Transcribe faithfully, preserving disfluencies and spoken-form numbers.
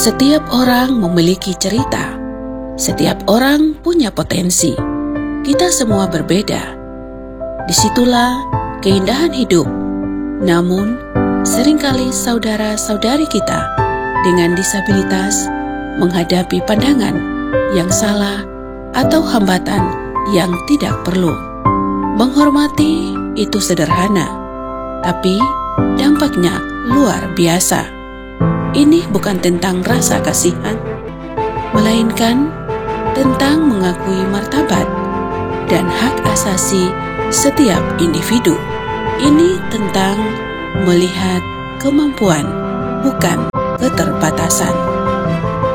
Setiap orang memiliki cerita. Setiap orang punya potensi. Kita semua berbeda. Disitulah keindahan hidup. Namun, seringkali saudara-saudari kita dengan disabilitas menghadapi pandangan yang salah atau hambatan yang tidak perlu. Menghormati itu sederhana, tapi dampaknya luar biasa. Ini bukan tentang rasa kasihan, melainkan tentang mengakui martabat dan hak asasi setiap individu. Ini tentang melihat kemampuan, bukan keterbatasan.